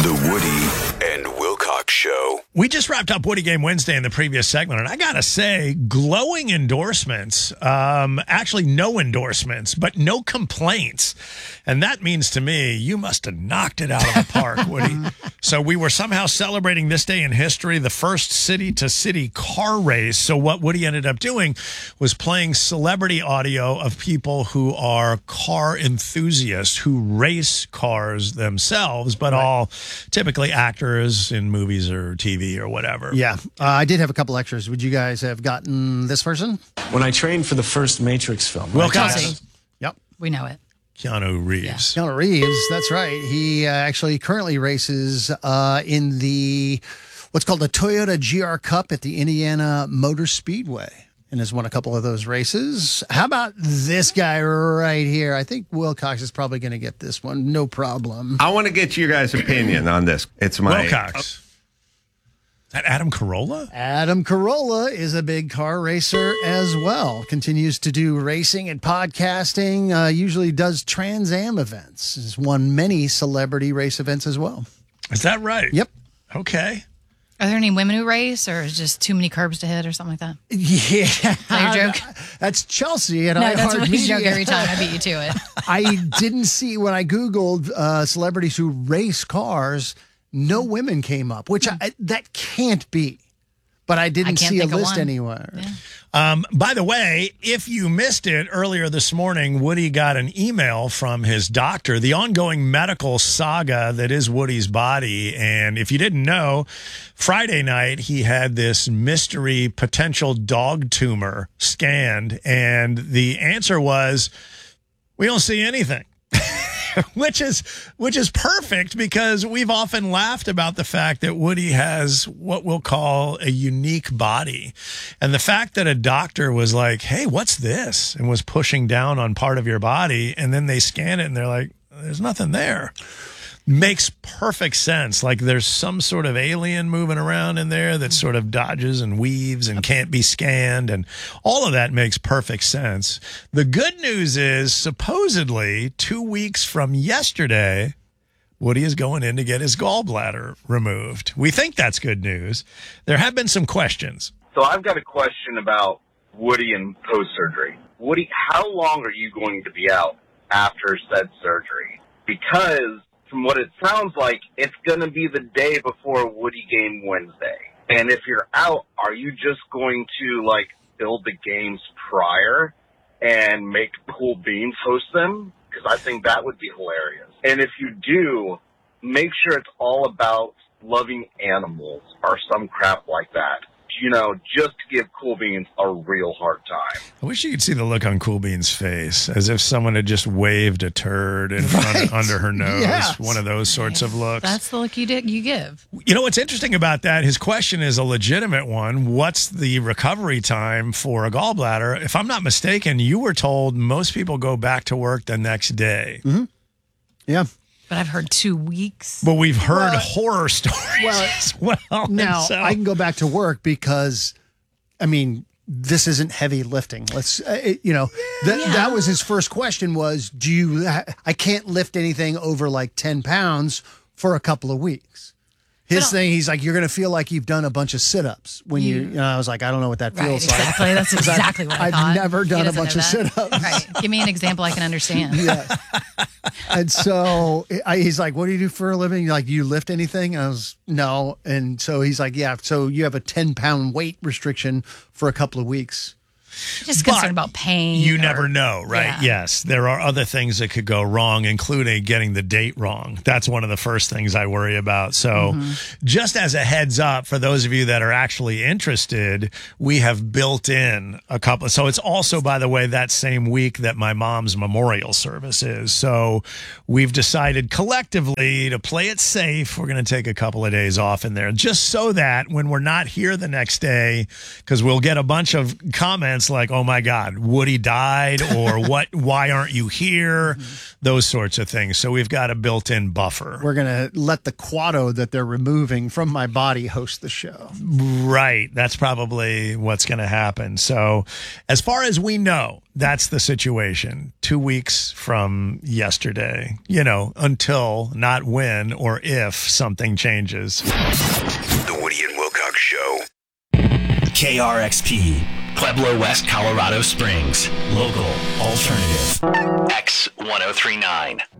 The Woody and Wilcox Show. We just wrapped up Woody Game Wednesday in the previous segment, and I gotta say, glowing endorsements. Actually, no endorsements, but no complaints. And that means to me, you must have knocked it out of the park, Woody. So we were somehow celebrating this day in history, the first city-to-city car race. So what Woody ended up doing was playing celebrity audio of people who are car enthusiasts, who race cars themselves, but all typically actors in movies or TV or whatever. Yeah. I did have a couple extras. Would you guys have gotten this person? When I trained for the first Matrix film. Wilcox. Yep. We know it. Keanu Reeves. Keanu Reeves, that's right. He actually currently races in the what's called the Toyota GR Cup at the Indiana Motor Speedway and has won a couple of those races. How about this guy right here? I think Wilcox is probably going to get this one. No problem. I want to get your guys' opinion on this. It's my Wilcox. Is that Adam Carolla? Adam Carolla is a big car racer as well. Continues to do racing and podcasting. Usually does Trans Am events. Has won many celebrity race events as well. Is that right? Yep. Okay. Are there any women who race, or is just too many curbs to hit, or something like that? Yeah. Is that your joke? That's Chelsea at No, that's iHeartMedia. Woody's joke every time. I beat you to it. I didn't see when I Googled celebrities who race cars, no women came up, which that can't be. But I didn't see a list anywhere. Yeah. By the way, if you missed it earlier this morning, Woody got an email from his doctor, the ongoing medical saga that is Woody's body. And if you didn't know, Friday night, he had this mystery potential dog tumor scanned. And the answer was, we don't see anything. Which is perfect, because we've often laughed about the fact that Woody has what we'll call a unique body. And the fact that a doctor was like, hey, what's this? And was pushing down on part of your body, and then they scan it and they're like, there's nothing there. Makes perfect sense. Like there's some sort of alien moving around in there that sort of dodges and weaves and can't be scanned, and all of that makes perfect sense. The good news is, supposedly 2 weeks from yesterday, Woody is going in to get his gallbladder removed. We think that's good news. There have been some questions. So I've got a question about Woody and post-surgery. Woody, how long are you going to be out after said surgery? Because from what it sounds like, it's going to be the day before Woody Game Wednesday. And if you're out, are you just going to, like, build the games prior and make Cool Beans host them? Because I think that would be hilarious. And if you do, make sure it's all about loving animals or some crap like that. You know, just to give Cool Beans a real hard time. I wish you could see the look on Cool Beans' face, as if someone had just waved a turd in front under her nose. Yes. One of those sorts of looks. That's the look you give. You know what's interesting about that? His question is a legitimate one. What's the recovery time for a gallbladder? If I'm not mistaken, you were told most people go back to work the next day. Mm-hmm. Yeah. But I've heard 2 weeks. But we've heard horror stories as well. Now, So- I can go back to work because, I mean, this isn't heavy lifting. Let's, that was his first question was, I can't lift anything over like 10 pounds for a couple of weeks. His thing, he's like, you're going to feel like you've done a bunch of sit-ups when I was like, I don't know what that feels like. Exactly. That's exactly what I thought. I've never done He a doesn't bunch know of that. sit-ups. Right. Give me an example I can understand. Yeah. And so he's like, what do you do for a living? Like, do you lift anything? And I was, no. And so he's like, yeah. So you have a 10-pound weight restriction for a couple of weeks. Just concerned about pain. You never know, right? Yeah. Yes. There are other things that could go wrong, including getting the date wrong. That's one of the first things I worry about. So just as a heads up, for those of you that are actually interested, we have built in a couple. So it's also, by the way, that same week that my mom's memorial service is. So we've decided collectively to play it safe. We're going to take a couple of days off in there, just so that when we're not here the next day, because we'll get a bunch of comments it's like, oh my God, Woody died, or why aren't you here? Those sorts of things. So we've got a built-in buffer. We're going to let the Quado that they're removing from my body host the show. Right. That's probably what's going to happen. So as far as we know, that's the situation. 2 weeks from yesterday, until, not when or if, something changes. The Woody and Wilcox Show. KRXP, Pueblo West, Colorado Springs. Local alternative. X1039.